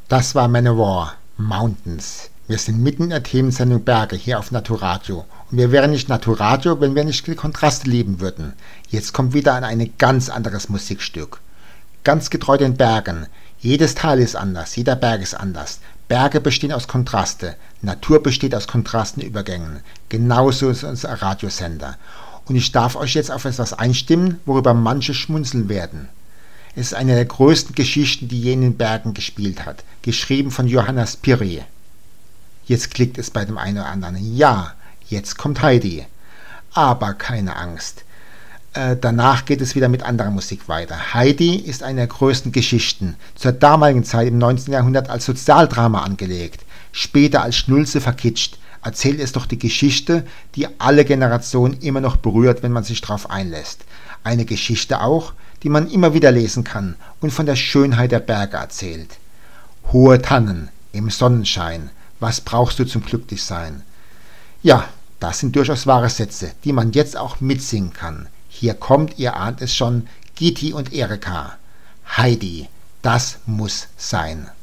Das war Manowar, Mountains. Wir sind mitten in der Themensendung Berge hier auf Naturadio. Und wir wären nicht Naturadio, wenn wir nicht die Kontraste lieben würden. Jetzt kommt wieder ein ganz anderes Musikstück. Ganz getreu den Bergen. Jedes Tal ist anders, jeder Berg ist anders. Berge bestehen aus Kontraste, Natur besteht aus Kontrastenübergängen. Genauso ist unser Radiosender. Und ich darf euch jetzt auf etwas einstimmen, worüber manche schmunzeln werden. Es ist eine der größten Geschichten, die je in den Bergen gespielt hat, geschrieben von Johanna Spyri. Jetzt klickt es bei dem einen oder anderen. Ja, jetzt kommt Heidi. Aber keine Angst. Danach geht es wieder mit anderer Musik weiter. Heidi ist eine der größten Geschichten, zur damaligen Zeit im 19. Jahrhundert als Sozialdrama angelegt, später als Schnulze verkitscht, erzählt es doch die Geschichte, die alle Generationen immer noch berührt, wenn man sich darauf einlässt. Eine Geschichte auch, die man immer wieder lesen kann und von der Schönheit der Berge erzählt. Hohe Tannen im Sonnenschein, was brauchst du zum Glücklichsein? Ja, das sind durchaus wahre Sätze, die man jetzt auch mitsingen kann. Hier kommt, ihr ahnt es schon, Gitti und Erika. Heidi, das muss sein.